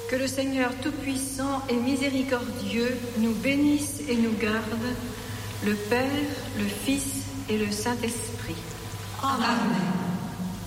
Que le Seigneur Tout-Puissant et Miséricordieux nous bénisse et nous garde, le Père, le Fils et le Saint-Esprit. Amen.